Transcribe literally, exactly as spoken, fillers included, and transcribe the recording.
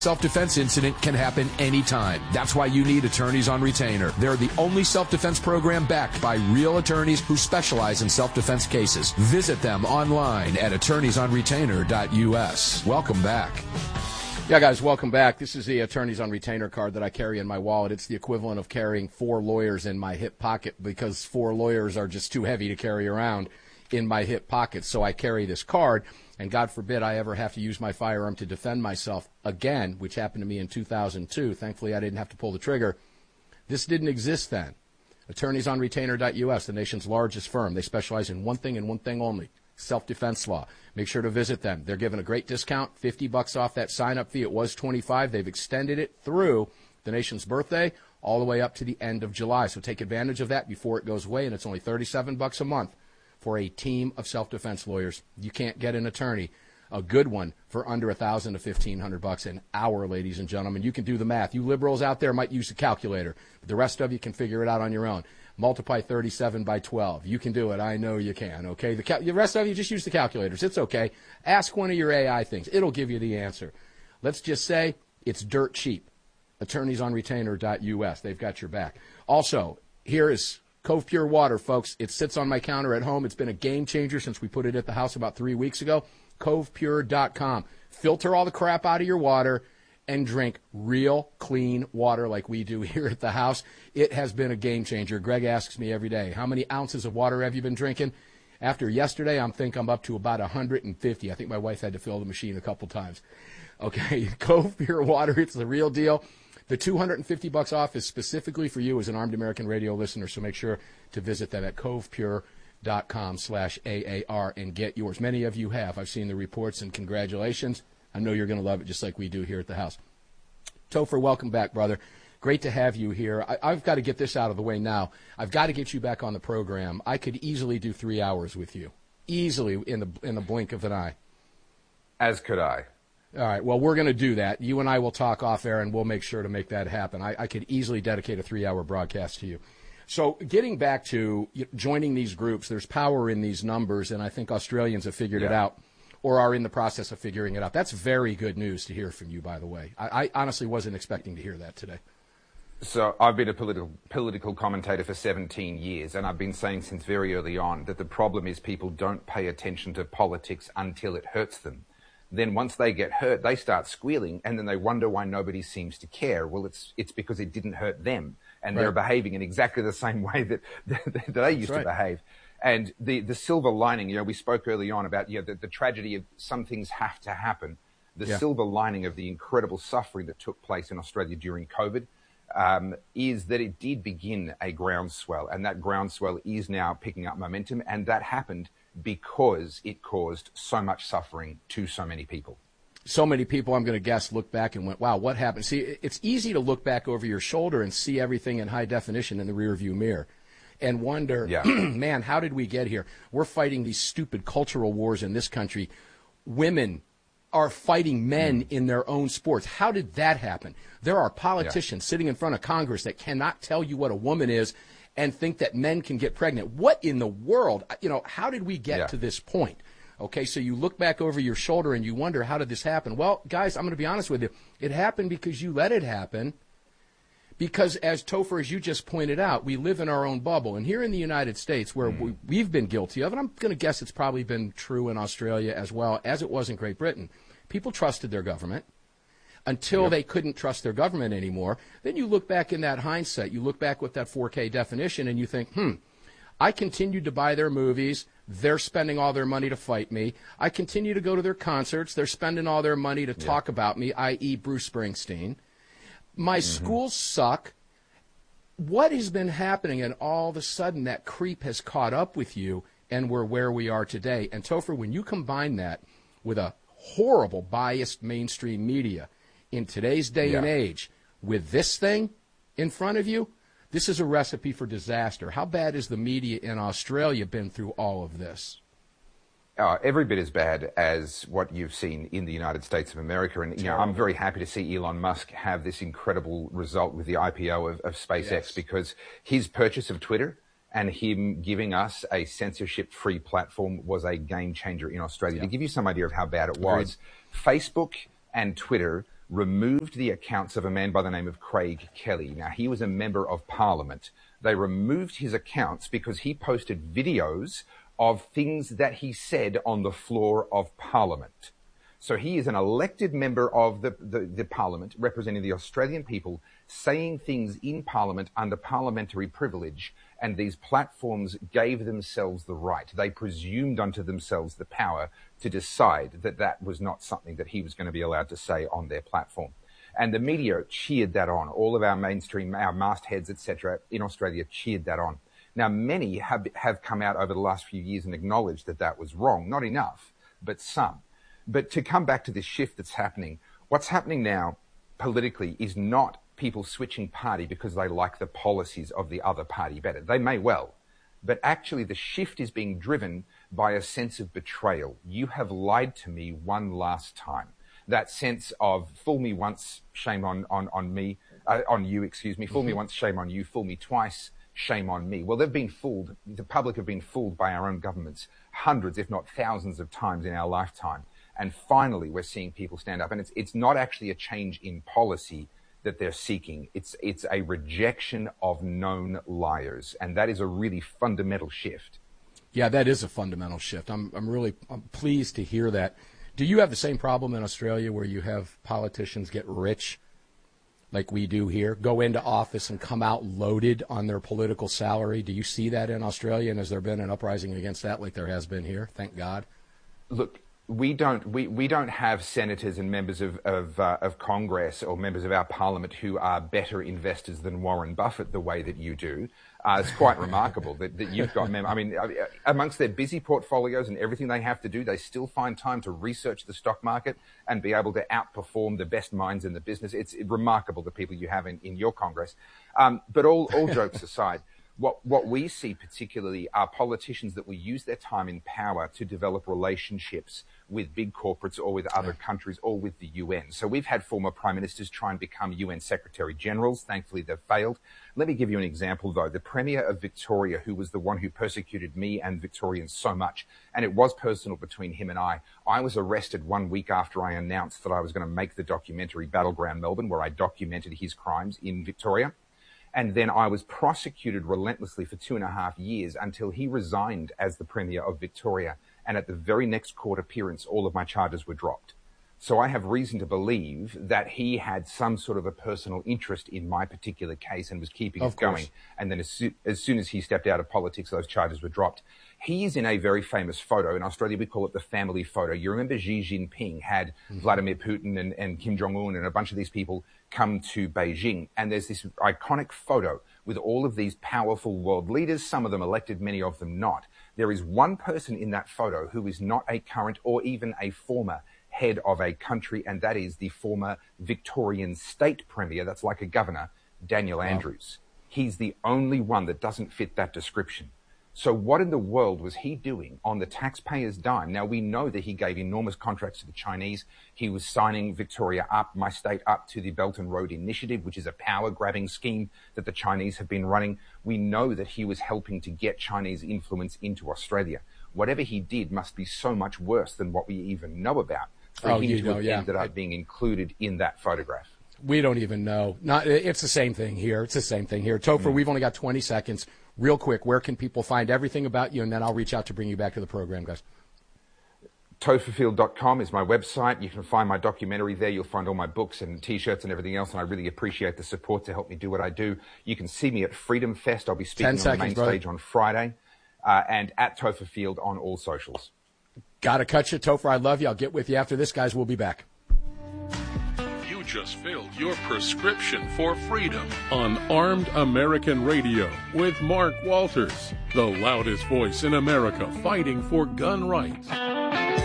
Self-defense incident can happen anytime. That's why you need Attorneys on Retainer. They're the only self-defense program backed by real attorneys who specialize in self-defense cases. Visit them online at attorneys on retainer dot U S. Welcome back. Yeah, guys, welcome back. This is the Attorneys on Retainer card that I carry in my wallet. It's the equivalent of carrying four lawyers in my hip pocket because four lawyers are just too heavy to carry around in my hip pocket. So I carry this card. And God forbid I ever have to use my firearm to defend myself again, which happened to me in two thousand two. Thankfully, I didn't have to pull the trigger. This didn't exist then. attorneys on retainer dot U S, the nation's largest firm. They specialize in one thing and one thing only, self-defense law. Make sure to visit them. They're giving a great discount, fifty bucks off that sign-up fee. It was twenty-five. They've extended it through the nation's birthday all the way up to the end of July. So take advantage of that before it goes away, and it's only thirty-seven bucks a month. For a team of self-defense lawyers. You can't get an attorney, a good one, for under a thousand to fifteen hundred bucks an hour, ladies and gentlemen. You can do the math. You liberals out there might use a calculator, but the rest of you can figure it out on your own. Multiply thirty-seven by twelve. You can do it. I know you can. Okay. The, cal- the rest of you just use the calculators. It's okay. Ask one of your A I things. It'll give you the answer. Let's just say it's dirt cheap. attorneys on retainer dot U S. They've got your back. Also, here is Cove Pure Water, folks. It sits on my counter at home. It's been a game changer since we put it at the house about three weeks ago. Cove Pure dot com. Filter all the crap out of your water and drink real clean water like we do here at the house. It has been a game changer. Greg asks me every day, how many ounces of water have you been drinking? After yesterday, I think I'm up to about one hundred fifty. I think my wife had to fill the machine a couple times. Okay, Cove Pure Water, it's the real deal. The two hundred fifty bucks off is specifically for you as an Armed American Radio listener, so make sure to visit them at cove pure dot com slash A A R and get yours. Many of you have. I've seen the reports, and congratulations. I know you're going to love it just like we do here at the house. Topher, welcome back, brother. Great to have you here. I, I've got to get this out of the way now. I've got to get you back on the program. I could easily do three hours with you, easily in the in the blink of an eye. As could I. All right, well, we're going to do that. You and I will talk off air, and we'll make sure to make that happen. I, I could easily dedicate a three-hour broadcast to you. So getting back to joining these groups, there's power in these numbers, and I think Australians have figured yeah. it out or are in the process of figuring it out. That's very good news to hear from you, by the way. I, I honestly wasn't expecting to hear that today. So I've been a political political commentator for seventeen years, and I've been saying since very early on that the problem is people don't pay attention to politics until it hurts them. Then once they get hurt, they start squealing, and then they wonder why nobody seems to care. Well, it's it's because it didn't hurt them, and right. they're behaving in exactly the same way that, that, that they used right. to behave. And the, the silver lining, you know, we spoke early on about you know, the, the tragedy of some things have to happen. The yeah. silver lining of the incredible suffering that took place in Australia during COVID um, is that it did begin a groundswell, and that groundswell is now picking up momentum, and that happened because it caused so much suffering to so many people. So many people, I'm going to guess, look back and went, wow, what happened? See, it's easy to look back over your shoulder and see everything in high definition in the rearview mirror and wonder, yeah. man, how did we get here? We're fighting these stupid cultural wars in this country. Women are fighting men mm. in their own sports. How did that happen? There are politicians yeah. sitting in front of Congress that cannot tell you what a woman is and think that men can get pregnant. What in the world? You know, how did we get yeah. to this point? Okay, so you look back over your shoulder and you wonder, how did this happen? Well, guys, I'm going to be honest with you. It happened because you let it happen. Because, as Topher, as you just pointed out, we live in our own bubble. And here in the United States, where mm. we, we've been guilty of, and I'm going to guess it's probably been true in Australia as well as it was in Great Britain, people trusted their government until yep. they couldn't trust their government anymore. Then you look back in that hindsight, you look back with that four K definition, and you think, hmm, I continued to buy their movies. They're spending all their money to fight me. I continue to go to their concerts. They're spending all their money to yep. talk about me, that is. Bruce Springsteen. My mm-hmm. schools suck. What has been happening? And all of a sudden that creep has caught up with you, and we're where we are today. And Topher, when you combine that with a horrible biased mainstream media in today's day yeah. and age with this thing in front of you, this is a recipe for disaster. How bad has the media in Australia been through all of this? Uh, every bit as bad as what you've seen in the United States of America. And, you know, I'm very happy to see Elon Musk have this incredible result with the I P O of, of SpaceX yes. because his purchase of Twitter and him giving us a censorship-free platform was a game changer in Australia. Yeah. To give you some idea of how bad it was, Agreed. Facebook and Twitter removed the accounts of a man by the name of Craig Kelly. Now, he was a member of Parliament. They removed his accounts because he posted videos of things that he said on the floor of Parliament. So he is an elected member of the, the, the Parliament, representing the Australian people, saying things in Parliament under parliamentary privilege, and these platforms gave themselves the right. They presumed unto themselves the power to decide that that was not something that he was going to be allowed to say on their platform. And the media cheered that on. All of our mainstream, our mastheads, et cetera, in Australia cheered that on. Now, many have, have come out over the last few years and acknowledged that that was wrong. Not enough, but some. But to come back to this shift that's happening, what's happening now politically is not people switching party because they like the policies of the other party better. They may well. But actually the shift is being driven by a sense of betrayal. You have lied to me one last time. That sense of fool me once, shame on, on, on me, uh, on you, excuse me, fool mm-hmm. me once, shame on you, fool me twice, shame on me. Well, they've been fooled. The public have been fooled by our own governments hundreds, if not thousands of times in our lifetime. And finally, we're seeing people stand up. And it's, it's not actually a change in policy that they're seeking. It's, it's a rejection of known liars. And that is a really fundamental shift. Yeah, that is a fundamental shift. I'm, I'm really I'm pleased to hear that. Do you have the same problem in Australia where you have politicians get rich like we do here, go into office and come out loaded on their political salary? Do you see that in Australia? And has there been an uprising against that like there has been here? Thank God. Look, we don't we, we don't have senators and members of of, uh, of Congress or members of our parliament who are better investors than Warren Buffett the way that you do. Uh, it's quite remarkable that, that you've got mem- I mean, amongst their busy portfolios and everything they have to do, they still find time to research the stock market and be able to outperform the best minds in the business. It's remarkable the people you have in, in your Congress. Um, but all, all jokes aside, What, what we see particularly are politicians that will use their time in power to develop relationships with big corporates or with other countries or with the U N. So we've had former prime ministers try and become U N secretary generals. Thankfully, they've failed. Let me give you an example, though. The Premier of Victoria, who was the one who persecuted me and Victorians so much, and it was personal between him and I, I was arrested one week after I announced that I was going to make the documentary Battleground Melbourne, where I documented his crimes in Victoria. And then I was prosecuted relentlessly for two and a half years until he resigned as the Premier of Victoria. And at the very next court appearance, all of my charges were dropped. So I have reason to believe that he had some sort of a personal interest in my particular case and was keeping it going. And then as, so- as soon as he stepped out of politics, those charges were dropped. He is in a very famous photo. In Australia, we call it the family photo. You remember Xi Jinping had mm-hmm. Vladimir Putin and, and Kim Jong-un and a bunch of these people come to Beijing. And there's this iconic photo with all of these powerful world leaders, some of them elected, many of them not. There is one person in that photo who is not a current or even a former head of a country, and that is the former Victorian state premier, that's like a governor, Daniel wow. Andrews. He's the only one that doesn't fit that description. So what in the world was he doing on the taxpayers' dime? Now, we know that he gave enormous contracts to the Chinese. He was signing Victoria up, my state, up to the Belt and Road Initiative, which is a power-grabbing scheme that the Chinese have been running. We know that he was helping to get Chinese influence into Australia. Whatever he did must be so much worse than what we even know about for oh, him you to know, have yeah. ended up being included in that photograph. We don't even know. Not, it's the same thing here. It's the same thing here. Topher, mm. we've only got twenty seconds. Real quick, where can people find everything about you? And then I'll reach out to bring you back to the program, guys. Topher Field dot com is my website. You can find my documentary there. You'll find all my books and T-shirts and everything else. And I really appreciate the support to help me do what I do. You can see me at Freedom Fest. I'll be speaking on seconds, the main brother. stage on Friday. Uh, and at Topher Field on all socials. Got to cut you, Topher. I love you. I'll get with you after this, guys. We'll be back. You just filled your prescription for freedom on Armed American Radio with Mark Walters, the loudest voice in America fighting for gun rights.